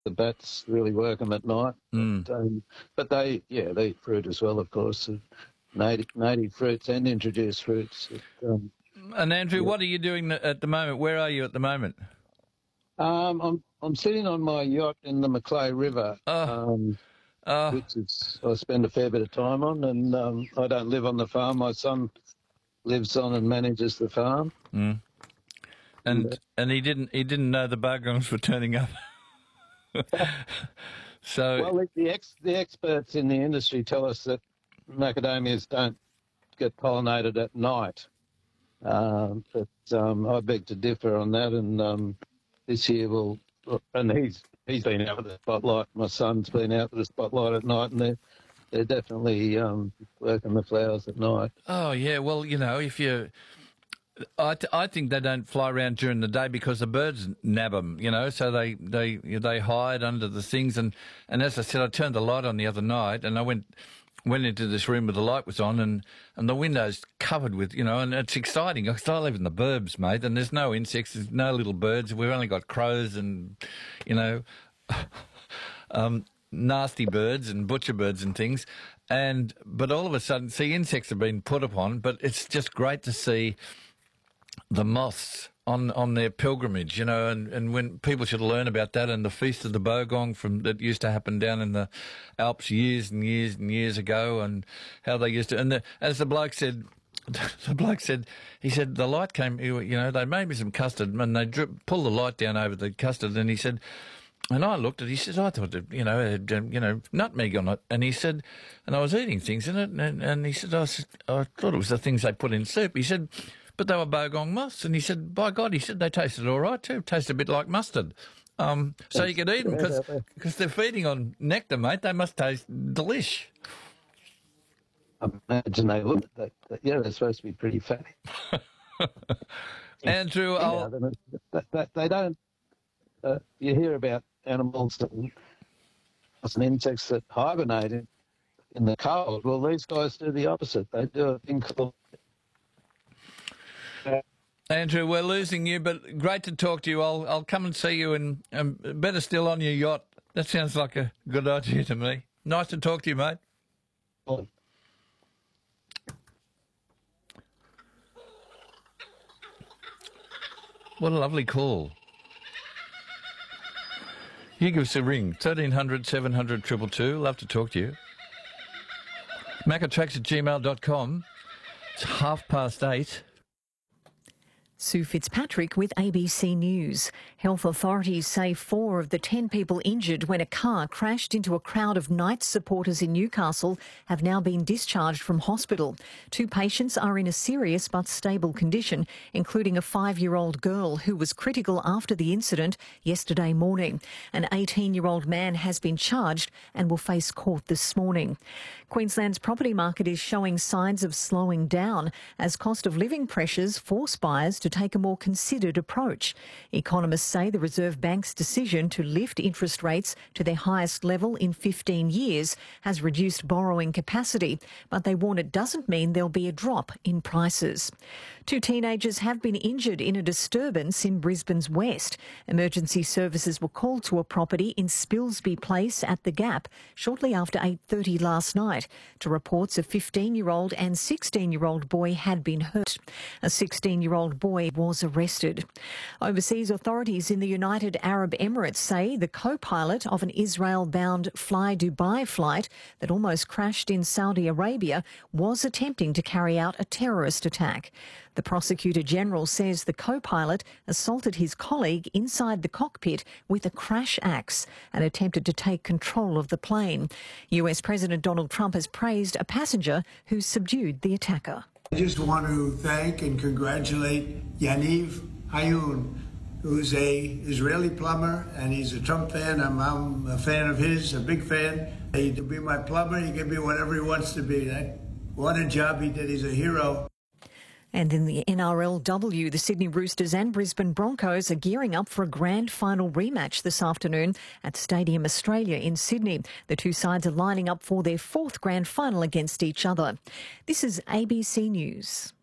the bats really work them at night. But they eat fruit as well, of course, native fruits and introduced fruits. And Andrew, what are you doing at the moment? Where are you at the moment? I'm sitting on my yacht in the Macleay River, which I spend a fair bit of time on, and I don't live on the farm. My son lives on and manages the farm. And he didn't know the bogongs were turning up. So well, the experts in the industry tell us that macadamias don't get pollinated at night, but I beg to differ on that. And this year and he's been out with the spotlight. My son's been out with the spotlight at night, and they're definitely working the flowers at night. Oh yeah, well if you. I think they don't fly around during the day because the birds nab them, so they hide under the things. And as I said, I turned the light on the other night and I went into this room where the light was on and the window's covered with, and it's exciting. Because I live in the burbs, mate, and there's no insects, there's no little birds. We've only got crows and, nasty birds and butcher birds and things. But all of a sudden, insects have been put upon, but it's just great to see the moths on their pilgrimage, and when people should learn about that and the Feast of the Bogong that used to happen down in the Alps years and years and years ago, and how they used to. And as the bloke said, he said the light came. They made me some custard and they pulled the light down over the custard, and he said. And I looked at it, he says, I thought it, had, nutmeg on it. And he said, and I was eating things in it, and he said, I thought it was the things they put in soup. He said, but they were bogong moths. And he said, by God, he said, they tasted all right too. Tasted a bit like mustard. So you could eat them because they're feeding on nectar, mate. They must taste delish. I imagine they would. They're supposed to be pretty fatty. Andrew, they don't. You hear about animals and insects that hibernate in the cold. Well, these guys do the opposite. They do a thing called... Andrew, we're losing you, but great to talk to you. I'll come and see you, and better still on your yacht. That sounds like a good idea to me. Nice to talk to you, mate. What a lovely call. You give us a ring, 1300 700 222. Love to talk to you. macatracks@gmail.com. It's 8:30. Sue Fitzpatrick with ABC News. Health authorities say 4 of the 10 people injured when a car crashed into a crowd of Knights supporters in Newcastle have now been discharged from hospital. 2 patients are in a serious but stable condition, including a 5-year-old girl who was critical after the incident yesterday morning. An 18-year-old man has been charged and will face court this morning. Queensland's property market is showing signs of slowing down as cost of living pressures force buyers to take a more considered approach. Economists say the Reserve Bank's decision to lift interest rates to their highest level in 15 years has reduced borrowing capacity, but they warn it doesn't mean there'll be a drop in prices. 2 teenagers have been injured in a disturbance in Brisbane's west. Emergency services were called to a property in Spilsby Place at the Gap shortly after 8:30 last night to reports a 15-year-old and 16-year-old boy had been hurt. A 16-year-old boy was arrested. Overseas authorities in the United Arab Emirates say the co-pilot of an Israel-bound Fly Dubai flight that almost crashed in Saudi Arabia was attempting to carry out a terrorist attack. The Prosecutor General says the co-pilot assaulted his colleague inside the cockpit with a crash axe and attempted to take control of the plane. US President Donald Trump has praised a passenger who subdued the attacker. I just want to thank and congratulate Yaniv Hayun, who's an Israeli plumber, and he's a Trump fan. I'm a fan of his, a big fan. He can be my plumber. He can be whatever he wants to be. What a job he did. He's a hero. And in the NRLW, the Sydney Roosters and Brisbane Broncos are gearing up for a grand final rematch this afternoon at Stadium Australia in Sydney. The 2 sides are lining up for their 4th grand final against each other. This is ABC News.